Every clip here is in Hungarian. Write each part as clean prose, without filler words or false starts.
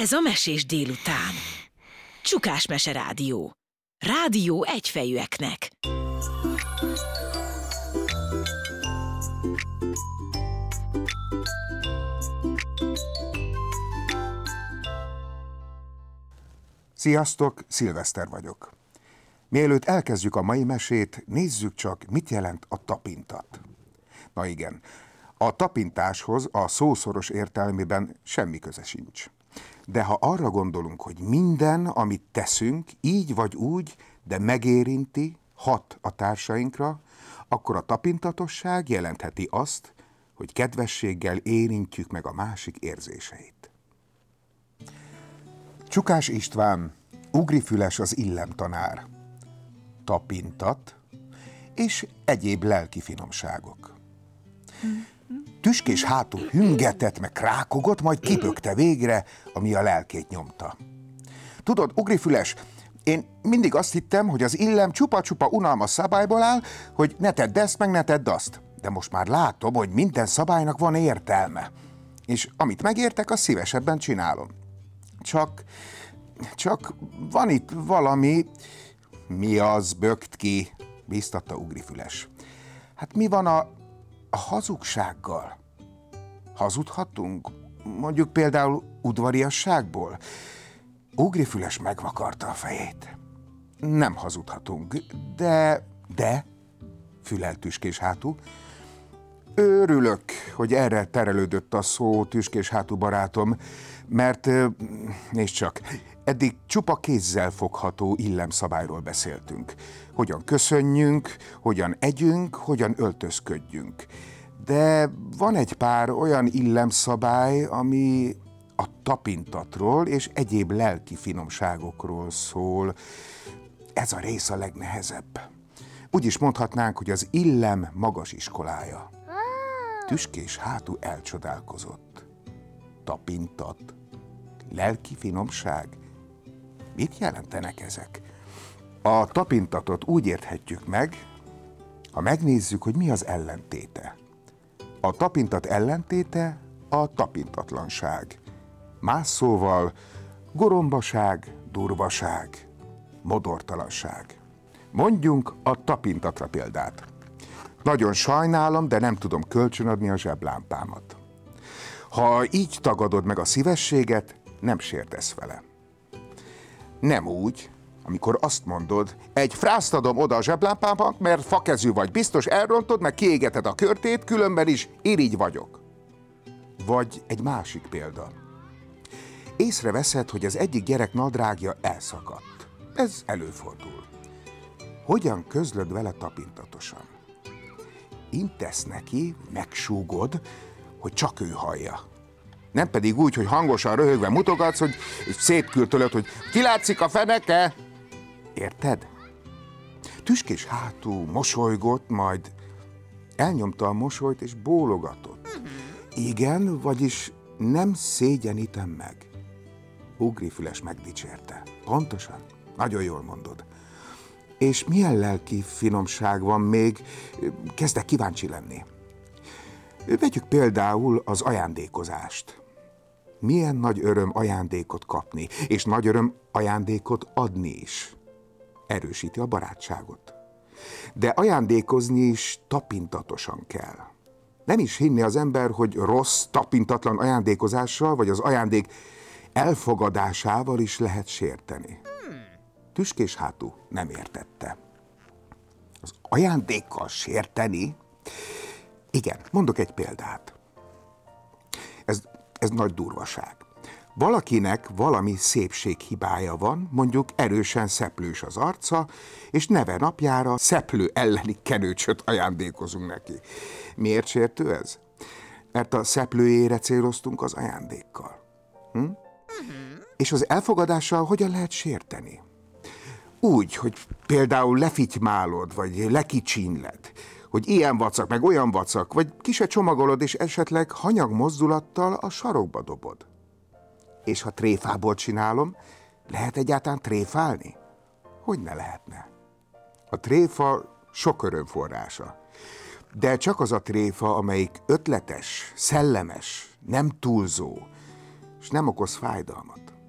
Ez a Mesés délután. Csukás Mese Rádió. Rádió egyfejűeknek. Sziasztok, Szilveszter vagyok. Mielőtt elkezdjük a mai mesét, nézzük csak, mit jelent a tapintat. Na igen, a tapintáshoz a szószoros értelmében semmi köze sincs. De ha arra gondolunk, hogy minden, amit teszünk, így vagy úgy, de megérinti, hat a társainkra, akkor a tapintatosság jelentheti azt, hogy kedvességgel érintjük meg a másik érzéseit. Csukás István, Ugrifüles az illemtanár, tapintat és egyéb lelki finomságok. Tüskés hátú hüngetett, meg krákogott, majd kibökte végre, ami a lelkét nyomta. Tudod, Ugrifüles, én mindig azt hittem, hogy az illem csupa-csupa unalmas szabályból áll, hogy ne tedd ezt, meg ne tedd azt. De most már látom, hogy minden szabálynak van értelme. És amit megértek, azt szívesebben csinálom. Csak van itt valami... Mi az, bökt ki? Bíztatta Ugrifüles. Hát mi van a hazugsággal? Hazudhatunk? Mondjuk például udvariasságból? Ugrifüles megvakarta a fejét. Nem hazudhatunk, de, fülelt Tüskés hátú. Örülök, hogy erre terelődött a szó, Tüskés hátú barátom, mert, nézd csak, eddig csupa kézzel fogható illemszabályról beszéltünk. Hogyan köszönjünk, hogyan együnk, hogyan öltözködjünk. De van egy pár olyan illemszabály, ami a tapintatról és egyéb lelki finomságokról szól. Ez a rész a legnehezebb. Úgy is mondhatnánk, hogy az illem magas iskolája. Tüskés hátú elcsodálkozott. Tapintat, lelki finomság. Mit jelentenek ezek? A tapintatot úgy érthetjük meg, ha megnézzük, hogy mi az ellentéte. A tapintat ellentéte a tapintatlanság. Más szóval gorombaság, durvaság, modortalanság. Mondjunk a tapintatra példát. Nagyon sajnálom, de nem tudom kölcsönadni a zseblámpámat. Ha így tagadod meg a szívességet, nem sértesz vele. Nem úgy, amikor azt mondod, egy frászt adom oda a zseblámpámnak, mert fakezű vagy, biztos elrontod, meg kiégeted a körtét, különben is irigy vagyok. Vagy egy másik példa. Észreveszed, hogy az egyik gyerek nadrágja elszakadt. Ez előfordul. Hogyan közlöd vele tapintatosan? Intesz neki, megsúgod, hogy csak ő hallja. Nem pedig úgy, hogy hangosan röhögve mutogatsz, hogy szétkürtölöd, hogy kilátszik a feneke. Érted? Tüskés hátú mosolygott, majd elnyomta a mosolyt és bólogatott. Igen, vagyis nem szégyenítem meg. Ugrifüles megdicsérte. Pontosan, nagyon jól mondod. És milyen lelki finomság van még? Kezdek kíváncsi lenni. Vegyük például az ajándékozást. Milyen nagy öröm ajándékot kapni, és nagy öröm ajándékot adni is. Erősíti a barátságot. De ajándékozni is tapintatosan kell. Nem is hinni az ember, hogy rossz, tapintatlan ajándékozással, vagy az ajándék elfogadásával is lehet sérteni. Tüskés hátú nem értette. Az ajándékkal sérteni? Igen, mondok egy példát. Ez nagy durvaság. Valakinek valami szépséghibája van, mondjuk erősen szeplős az arca, és neve napjára szeplő elleni kenőcsöt ajándékozunk neki. Miért sértő ez? Mert a szeplőjére céloztunk az ajándékkal. És az elfogadással hogyan lehet sérteni? Úgy, hogy például lefitymálod, vagy lekicsínled, hogy ilyen vacak, meg olyan vacak, vagy ki se csomagolod, és esetleg hanyag mozdulattal a sarokba dobod. És ha tréfából csinálom, lehet egyáltalán tréfálni? Hogy ne lehetne? A tréfa sok öröm forrása. De csak az a tréfa, amelyik ötletes, szellemes, nem túlzó, és nem okoz fájdalmat.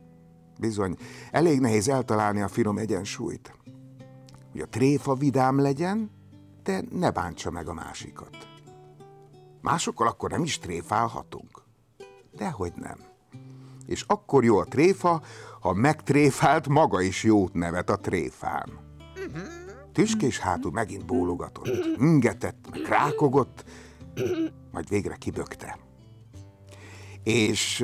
Bizony, elég nehéz eltalálni a finom egyensúlyt. Hogy a tréfa vidám legyen, de ne bántsa meg a másikat. Másokkal akkor nem is tréfálhatunk. Dehogy nem. És akkor jó a tréfa, ha megtréfált, maga is jót nevet a tréfán. Tüskés hátú megint bólogatott, ingetett, meg rákogott, majd végre kibökte. És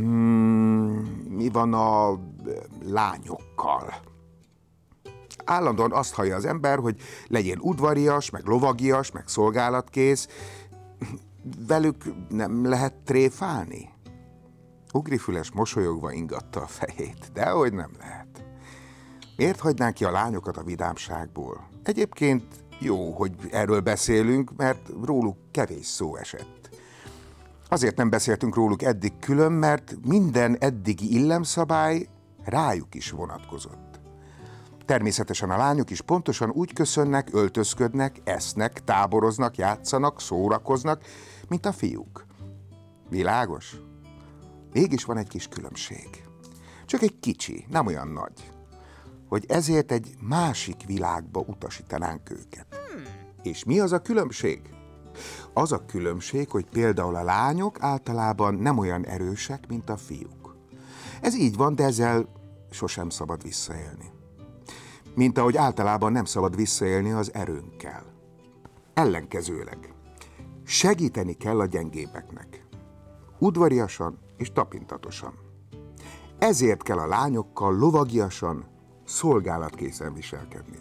mi van a lányokkal? Állandóan azt hallja az ember, hogy legyen udvarias, meg lovagias, meg szolgálatkész. Velük nem lehet tréfálni? Ugrifüles mosolyogva ingatta a fejét. Dehogy nem lehet. Miért hagynánk ki a lányokat a vidámságból? Egyébként jó, hogy erről beszélünk, mert róluk kevés szó esett. Azért nem beszéltünk róluk eddig külön, mert minden eddigi illemszabály rájuk is vonatkozott. Természetesen a lányok is pontosan úgy köszönnek, öltözködnek, esznek, táboroznak, játszanak, szórakoznak, mint a fiúk. Világos? Mégis van egy kis különbség. Csak egy kicsi, nem olyan nagy. Hogy ezért egy másik világba utasítanánk őket. És mi az a különbség? Az a különbség, hogy például a lányok általában nem olyan erősek, mint a fiúk. Ez így van, de ezzel sosem szabad visszaélni. Mint ahogy általában nem szabad visszaélni az erőnkkel. Ellenkezőleg, segíteni kell a gyengébbeknek. Udvariasan és tapintatosan. Ezért kell a lányokkal lovagiasan, szolgálatkészen viselkedni.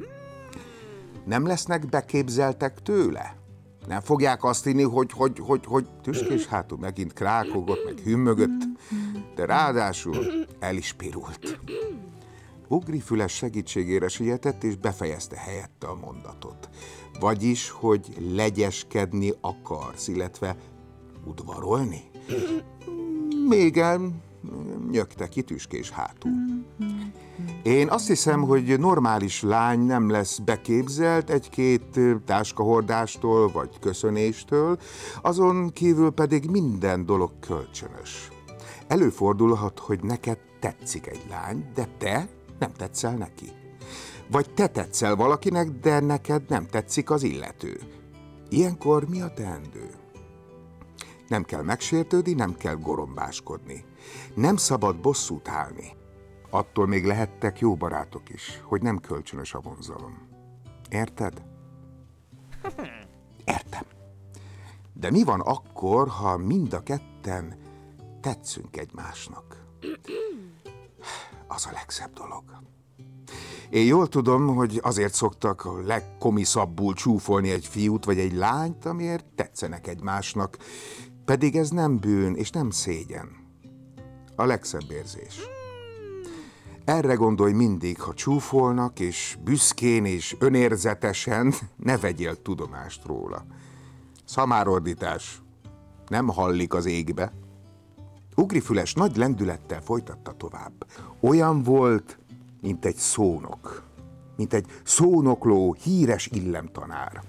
Nem lesznek beképzeltek tőle? Nem fogják azt hinni, hogy tüskés hátú megint krákogott, meg hümmögött, de ráadásul el is pirult. Ugrifüles segítségére sietett, és befejezte helyette a mondatot. Vagyis, hogy legyeskedni akarsz, illetve udvarolni? Még nyögte ki tüskés hátú. Én azt hiszem, hogy normális lány nem lesz beképzelt egy-két táskahordástól vagy köszönéstől, azon kívül pedig minden dolog kölcsönös. Előfordulhat, hogy neked tetszik egy lány, de te nem tetszel neki. Vagy te tetszel valakinek, de neked nem tetszik az illető. Ilyenkor mi a teendő? Nem kell megsértődni, nem kell gorombáskodni. Nem szabad bosszút állni. Attól még lehettek jó barátok is, hogy nem kölcsönös a vonzalom. Érted? Értem. De mi van akkor, ha mind a ketten tetszünk egymásnak? Az a legszebb dolog. Én jól tudom, hogy azért szoktak a legkomiszabbul csúfolni egy fiút vagy egy lányt, amiért tetszenek egymásnak. Pedig ez nem bűn és nem szégyen. A legszebb érzés. Erre gondolj mindig, ha csúfolnak, és büszkén és önérzetesen ne vegyél tudomást róla. Szamárordítás nem hallik az égbe. Ugrifüles nagy lendülettel folytatta tovább. Olyan volt, mint egy szónok, mint egy szónokló, híres illemtanár.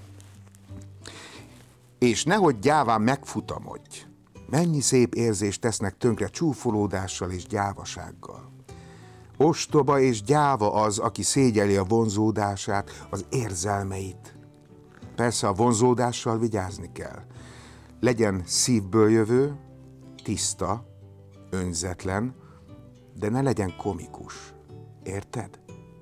És nehogy gyáván megfutamodj. Mennyi szép érzést tesznek tönkre csúfolódással és gyávasággal. Ostoba és gyáva az, aki szégyeli a vonzódását, az érzelmeit. Persze a vonzódással vigyázni kell. Legyen szívből jövő, tiszta, önzetlen, de ne legyen komikus. Érted?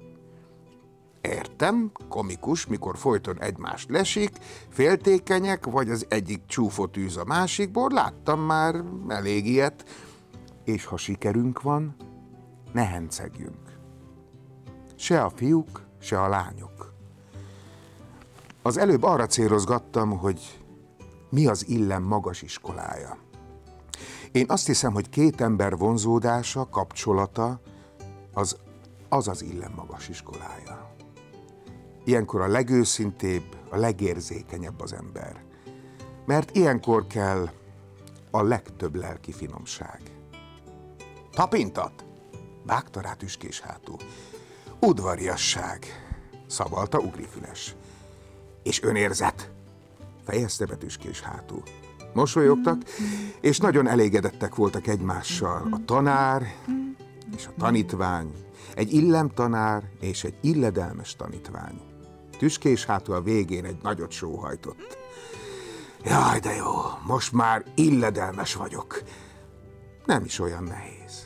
Értem, komikus, mikor folyton egymást lesik, féltékenyek, vagy az egyik csúfot űz a másikból, láttam már elég ilyet, és ha sikerünk van, ne hencegjünk. Se a fiúk, se a lányok. Az előbb arra célozgattam, hogy mi az illem magas iskolája. Én azt hiszem, hogy két ember vonzódása, kapcsolata, az illem magas iskolája. Ilyenkor a legőszintébb, a legérzékenyebb az ember. Mert ilyenkor kell a legtöbb lelki finomság. Tapintat! Vágta rá tüskés hátú. Udvariasság, szavalta Ugrifüles. És önérzet, fejezte be tüskés hátú. Mosolyogtak, és nagyon elégedettek voltak egymással. A tanár és a tanítvány, egy illemtanár és egy illedelmes tanítvány. Tüskés hátul a végén egy nagyot sóhajtott. Jaj, de jó, most már illedelmes vagyok. Nem is olyan nehéz.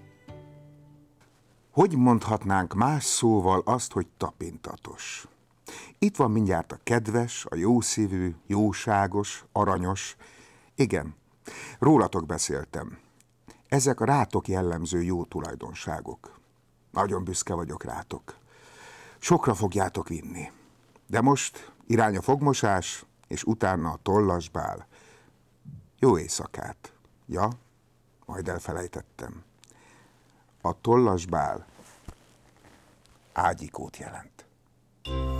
Hogy mondhatnánk más szóval azt, hogy tapintatos? Itt van mindjárt a kedves, a jószívű, jóságos, aranyos. Igen, rólatok beszéltem. Ezek a rátok jellemző jó tulajdonságok. Nagyon büszke vagyok rátok. Sokra fogjátok vinni. De most irány a fogmosás, és utána a tollasbál. Jó éjszakát. Ja, majd elfelejtettem. A tollasbál ágyikót jelent.